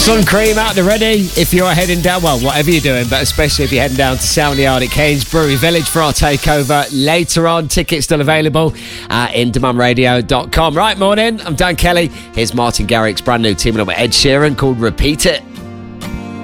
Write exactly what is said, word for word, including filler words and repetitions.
Sun Cream out the ready if you're heading down, well, whatever you're doing, but especially if you're heading down to Sound Yard at Keynes Brewery Village for our takeover later on. Tickets still available at indemum radio dot com. Right, morning, I'm Dan Kelly. Here's Martin Garrix's brand new teaming up with Ed Sheeran called Repeat It.